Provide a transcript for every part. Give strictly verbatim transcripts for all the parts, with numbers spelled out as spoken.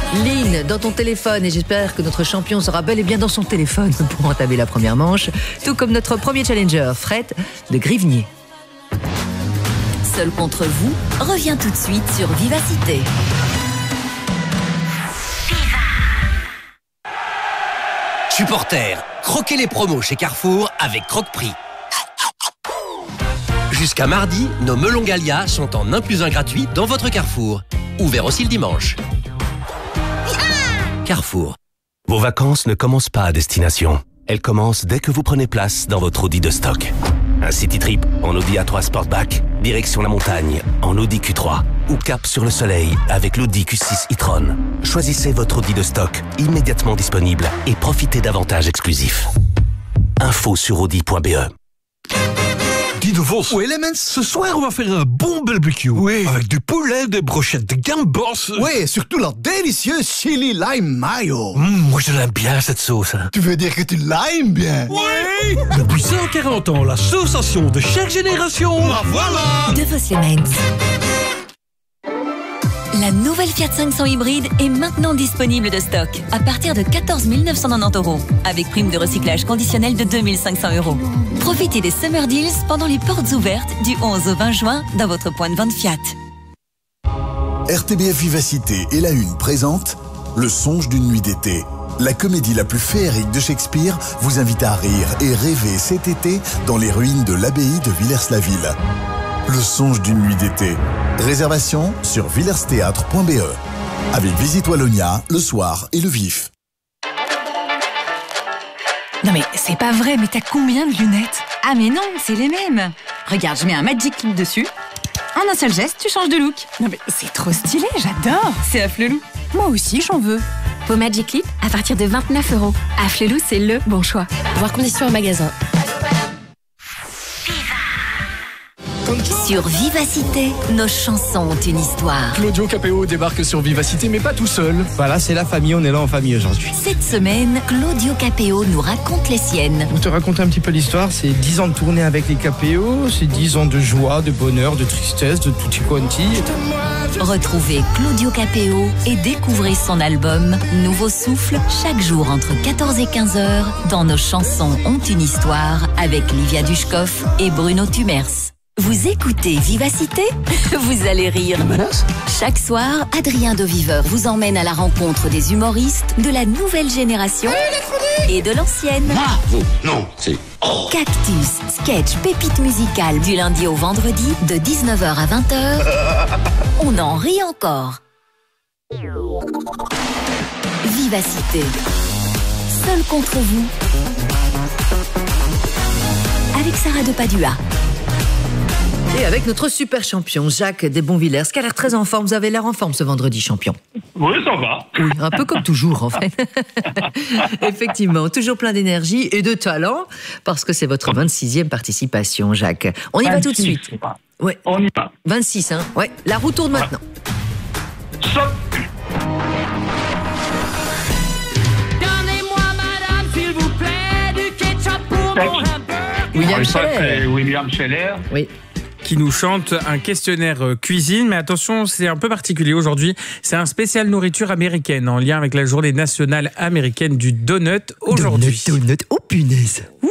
Lynn, dans ton téléphone, et j'espère que notre champion sera bel et bien dans son téléphone pour entamer la première manche, tout comme notre premier challenger, Fred de Grivnier. Seul contre vous revient tout de suite sur Vivacité. Supporters, croquez les promos chez Carrefour avec Croque-Prix. Jusqu'à mardi, nos melons Gallia sont en un plus un gratuit dans votre Carrefour. Ouvert aussi le dimanche. Carrefour. Vos vacances ne commencent pas à destination. Elles commencent dès que vous prenez place dans votre Audi de stock. Un city trip en Audi A trois Sportback, direction la montagne en Audi Q trois ou cap sur le soleil avec l'Audi Q six e-tron. Choisissez votre Audi de stock immédiatement disponible et profitez d'avantages exclusifs. Info sur audi point b e. Guy de Vos. Oui, les mens. Ce soir, on va faire un bon barbecue. Oui. Avec du poulet, des brochettes de gambas. Oui, et surtout leur délicieux chili lime mayo. Mmh, moi, je l'aime bien, cette sauce. Hein. Tu veux dire que tu l'aimes bien? Oui. Depuis cent quarante ans, l'association de chaque génération. La voilà. De Vos les mens. La nouvelle Fiat cinq cents hybride est maintenant disponible de stock à partir de quatorze mille neuf cent quatre-vingt-dix euros avec prime de recyclage conditionnelle de deux mille cinq cents euros. Profitez des Summer Deals pendant les portes ouvertes du onze au vingt juin dans votre point de vente Fiat. R T B F Vivacité et La Une présente Le songe d'une nuit d'été. La comédie la plus féerique de Shakespeare vous invite à rire et rêver cet été dans les ruines de l'abbaye de Villers-la-Ville. Le songe d'une nuit d'été. Réservation sur villersthéâtre point b e. Avec Visite Wallonia, le soir et le vif. Non mais c'est pas vrai, mais t'as combien de lunettes? Ah mais non, c'est les mêmes. Regarde, je mets un Magic Clip dessus. En un seul geste, tu changes de look. Non mais c'est trop stylé, j'adore. C'est Afflelou. Moi aussi, j'en veux. Vos Magic Clip à partir de vingt-neuf euros. Afflelou, c'est le bon choix. Voir conditions en magasin. Sur Vivacité, nos chansons ont une histoire. Claudio Capéo débarque sur Vivacité, mais pas tout seul. Voilà, c'est la famille, on est là en famille aujourd'hui. Cette semaine, Claudio Capéo nous raconte les siennes. Pour te raconter un petit peu l'histoire, c'est dix ans de tournée avec les Capéo, c'est dix ans de joie, de bonheur, de tristesse, de tutti quanti. Retrouvez Claudio Capéo et découvrez son album Nouveau Souffle chaque jour entre quatorze et quinze heures dans Nos chansons ont une histoire avec Livia Dushkov et Bruno Tumers. Vous écoutez Vivacité? Vous allez rire. Chaque soir, Adrien Deviveur vous emmène à la rencontre des humoristes de la nouvelle génération et de l'ancienne. Bravo. Non, c'est... Oh. Cactus, sketch, pépite musicale du lundi au vendredi de dix-neuf heures à vingt heures. On en rit encore. Vivacité. Seul contre vous. Avec Sarah de Padua. Et avec notre super champion, Jacques Desbonvillers, qui a l'air très en forme. Vous avez l'air en forme ce vendredi, champion. Oui, ça va. Oui, un peu comme toujours, en fait. Effectivement, toujours plein d'énergie et de talent, parce que c'est votre vingt-sixième participation, Jacques. On y va tout de suite. Ouais. On y va. vingt-six, hein. Ouais, la roue tourne maintenant. Stop. Donnez-moi, madame, s'il vous plaît, du ketchup pour mon hamburger. William Scheller. Scheller. William Scheller. Oui. Qui nous chante un questionnaire cuisine. Mais attention, c'est un peu particulier aujourd'hui. C'est un spécial nourriture américaine en lien avec la journée nationale américaine du donut aujourd'hui. Donut, donut. Oh punaise. Ouh.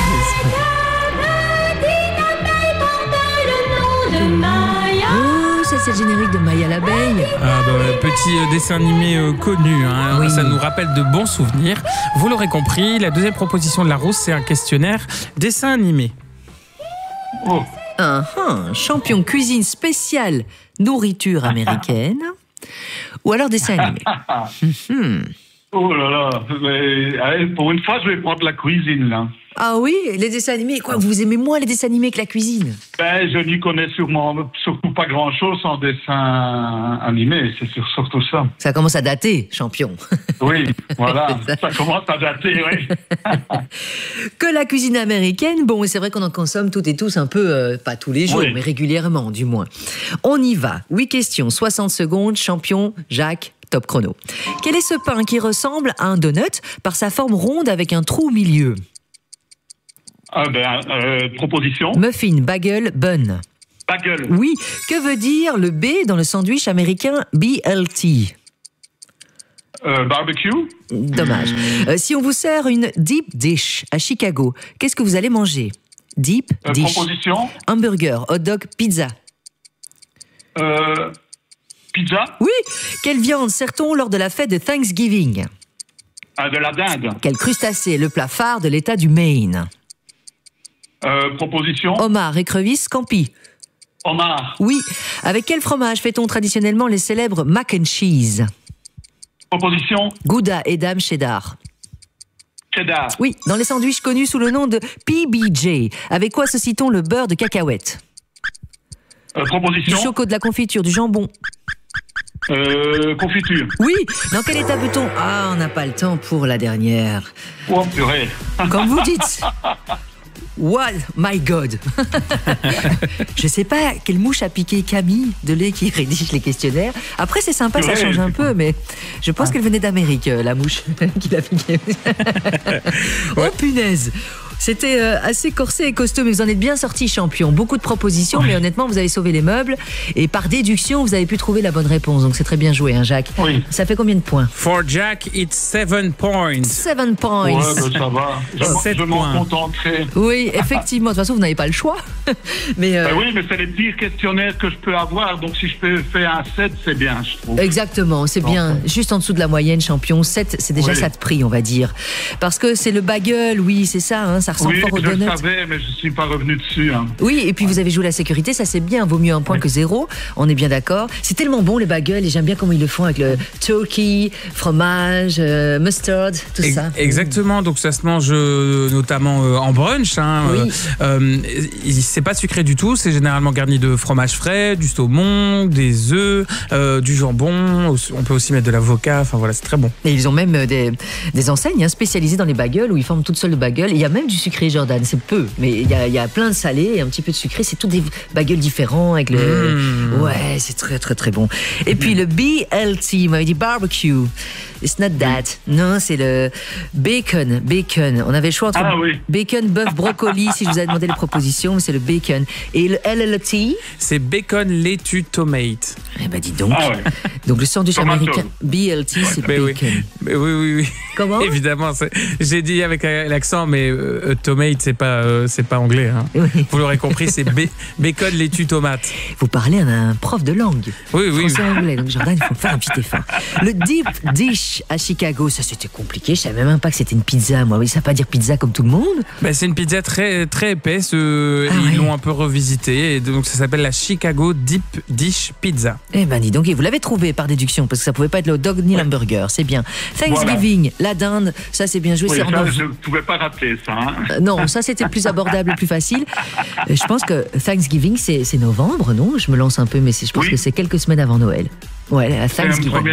Oh, ça c'est le générique de Maya l'abeille. Ah bah, petit dessin animé euh, connu, hein. Oui. Ça nous rappelle de bons souvenirs. Vous l'aurez compris, la deuxième proposition de la rousse, c'est un questionnaire dessin animé. Oh. Un uh-huh. champion cuisine spéciale nourriture américaine ou alors dessin animé. mm-hmm. Oh là là, mais, allez, pour une fois je vais prendre la cuisine là. Ah oui, les dessins animés. Quoi, vous aimez moins les dessins animés que la cuisine? Ben, je n'y connais sûrement surtout pas grand-chose en dessin animé, c'est surtout ça. Ça commence à dater, champion. Oui, voilà, ça commence à dater, oui. Que la cuisine américaine, bon, c'est vrai qu'on en consomme toutes et tous un peu, euh, pas tous les jours, oui. mais régulièrement du moins. On y va. huit questions, soixante secondes, champion Jacques. Top chrono. Quel est ce pain qui ressemble à un donut par sa forme ronde avec un trou au milieu? Ah ben, euh, proposition. Muffin, bagel, bun. Bagel. Oui. Que veut dire le B dans le sandwich américain B L T? Euh, barbecue. Dommage. Euh, si on vous sert une deep dish à Chicago, qu'est-ce que vous allez manger? Deep Euh, dish. proposition. Hamburger, hot dog, pizza. Euh, pizza. Oui. Quelle viande sert-on lors de la fête de Thanksgiving? Ah, de la dinde. Quel crustacé est le plat phare de l'État du Maine? Euh, proposition. Homard, écrevisse, scampi. Homard. Oui. Avec quel fromage fait-on traditionnellement les célèbres mac and cheese? Proposition. Gouda, Edam, cheddar. Cheddar. Oui. Dans les sandwichs connus sous le nom de P B J, avec quoi associe-t-on le beurre de cacahuète? Euh, proposition. Du chocolat, de la confiture, du jambon. Euh, confiture. Oui. Dans quel état peut-on... Ah, on n'a pas le temps pour la dernière. Oh, purée. Comme vous dites. What? My God. Je sais pas quelle mouche a piqué Camille Delay qui rédige les questionnaires. Après, c'est sympa, ça change un peu, mais je pense qu'elle venait d'Amérique, la mouche qui l'a piqué. Oh punaise. C'était euh, assez corsé et costaud, mais vous en êtes bien sorti champion. Beaucoup de propositions, mais honnêtement, vous avez sauvé les meubles. Et par déduction, vous avez pu trouver la bonne réponse. Donc c'est très bien joué, hein, Jacques. Oui. Ça fait combien de points? For Jack, it's seven points. Seven points. Ouais, ben, ça va. Je, je m'en contenterai. Oui, effectivement. De toute façon, vous n'avez pas le choix. mais euh... ben oui, mais c'est les pires questionnaires que je peux avoir. Donc si je peux faire un sept, c'est bien, je trouve. Exactement, c'est bien. Enfin. Juste en dessous de la moyenne, champion. sept, c'est déjà Oui. ça de prix, on va dire. Parce que c'est le bagel, oui, c'est ça. Hein, ça ressemble Oui, fort au je donut. le savais, mais je ne suis pas revenu dessus. Hein. Oui, et puis vous avez joué la sécurité, ça c'est bien. Vaut mieux un point oui. que zéro. On est bien d'accord. C'est tellement bon les bagels et j'aime bien comment ils le font avec le turkey, fromage, euh, mustard, tout Ex- ça. Exactement. Donc ça se mange euh, notamment euh, en brunch. Hein. Oui. Euh, euh, c'est pas sucré du tout. C'est généralement garni de fromage frais, du saumon, des œufs, euh, du jambon. On peut aussi mettre de l'avocat. Enfin voilà, c'est très bon. Et ils ont même des, des enseignes hein, spécialisées dans les bagels où ils forment toutes seules le bagel. Il y a même du sucré, Jordan. C'est peu, mais il y a, il y a plein de salé et un petit peu de sucré. C'est tous des bagels différents avec le. Mmh. Ouais, c'est très très très bon. Et puis le B L T, on m'avait dit barbecue. It's not that. Non, c'est le bacon. Bacon. On avait le choix entre ah, oui. bacon, bœuf, brocoli. Si je vous avais demandé les propositions, mais c'est le bacon. Et le L L T. C'est bacon, laitue, tomate. Eh ben dis donc. Ah, ouais. Donc le sandwich Tomato. américain B L T, c'est mais bacon. Oui. Mais oui, oui, oui. Comment? Évidemment, c'est... j'ai dit avec l'accent, mais euh, tomate, c'est pas, euh, c'est pas anglais. Hein. Oui. Vous l'aurez compris, c'est ba- bacon, laitue, tomate. Vous parlez à un prof de langue. Oui, oui. Français et anglais. Donc Jordan, il faut faire un petit effort. Le deep dish à Chicago, ça c'était compliqué. Je savais même pas que c'était une pizza. Moi, oui, ça veut pas dire pizza comme tout le monde. Ben, c'est une pizza très très épaisse. Euh, ah, ils ouais. l'ont un peu revisitée et donc ça s'appelle la Chicago Deep Dish Pizza. Eh ben dis donc, et vous l'avez trouvé par déduction parce que ça pouvait pas être le hot dog ni ouais. l'hamburger. C'est bien. Thanksgiving, voilà. La dinde, ça c'est bien joué. Oui, c'est ça, en... je ne pouvais pas rater ça. Hein. Euh, non, ça c'était plus abordable, plus facile. Euh, je pense que Thanksgiving c'est, c'est novembre, non? Je me lance un peu, mais c'est, je pense oui. que c'est quelques semaines avant Noël. Ouais, à Thanksgiving.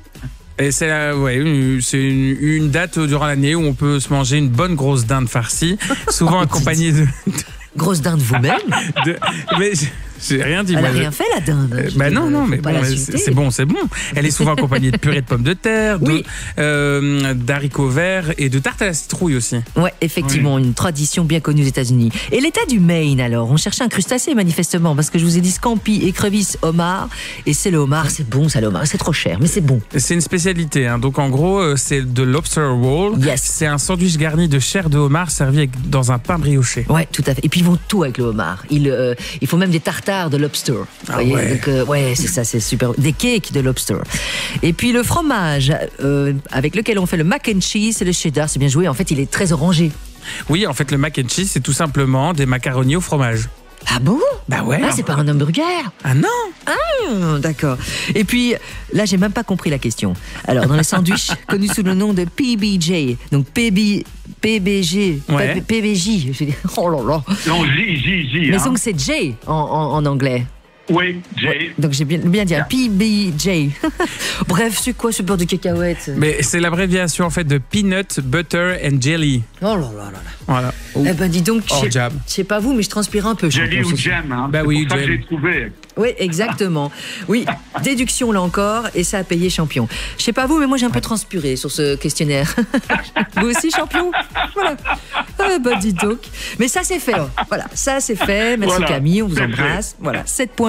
Et c'est, euh, ouais, c'est une, une date durant l'année où on peut se manger une bonne grosse dinde farcie, souvent accompagnée de... Grosse dinde vous-même de, mais j'ai rien dit. Elle moi, n'a rien fait la dinde. Euh, bah non, non, mais bon, c'est, c'est bon, c'est bon. Elle est souvent accompagnée de purée de pommes de terre, oui. de, euh, d'haricots verts et de tarte à la citrouille aussi. Ouais, effectivement, oui. Une tradition bien connue aux États-Unis. Et l'État du Maine alors, on cherchait un crustacé manifestement parce que je vous ai dit scampi, écrevisse, homard, et c'est le homard, c'est bon ça le homard, c'est trop cher, mais c'est bon. C'est une spécialité, hein. Donc en gros, c'est de lobster roll. Yes. C'est un sandwich garni de chair de homard servi avec, dans un pain brioché. Ouais, tout à fait. Et puis ils vont tout avec le homard. Il, euh, il faut même des tartares de lobster. Ah voyez ouais. Donc, euh, ouais, c'est ça, c'est super. Des cakes de lobster. Et puis le fromage euh, avec lequel on fait le mac and cheese, c'est le cheddar, c'est bien joué. En fait, il est très orangé. Oui, en fait, le mac and cheese, c'est tout simplement des macaronis au fromage. Ah bon? Bah ouais. Ah, c'est pas un hamburger? Ah non? Ah, d'accord. Et puis, là, j'ai même pas compris la question. Alors, dans les sandwichs connus sous le nom de P B J, donc P B, P B G, ouais. P B J, je dis, oh là là. Non, J, J, J. Mais hein. donc, c'est J en, en, en anglais. Oui, J. Ouais, donc j'ai bien, bien dit, yeah. P B J. Bref, c'est quoi ce beurre de cacahuète? Mais c'est l'abréviation en fait de Peanut, Butter and Jelly. Oh là là là là. Voilà. Oh. Eh ben dis donc, oh, je sais pas vous, mais je transpire un peu. Jelly ou jam, hein. Bah c'est oui, pour ça jam. que j'ai trouvé. Oui, exactement. Oui, déduction là encore, et ça a payé champion. Je sais pas vous, mais moi j'ai un peu transpiré sur ce questionnaire. Vous aussi, champion? Voilà. Ah bah dis donc. Mais ça c'est fait. Voilà, ça c'est fait. Merci voilà, Camille, on vous embrasse. Fait. Voilà, sept points.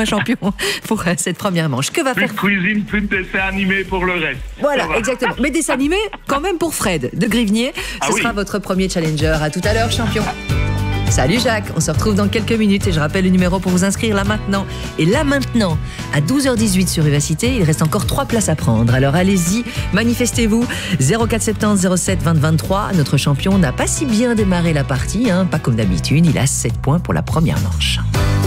champion, pour euh, cette première manche. Que va plus faire de cuisine, plus de dessin animé pour le reste. Voilà, exactement. Mais dessin animé, quand même pour Fred de Grivnier. Ce Ah oui. sera votre premier challenger. À tout à l'heure, champion. Salut Jacques, on se retrouve dans quelques minutes et je rappelle le numéro pour vous inscrire là maintenant. Et là maintenant, à douze heures dix-huit sur Vivacité, il reste encore trois places à prendre. Alors allez-y, manifestez-vous. zéro quatre soixante-dix zéro sept vingt vingt-trois. Notre champion n'a pas si bien démarré la partie, hein, pas comme d'habitude. Il a sept points pour la première manche.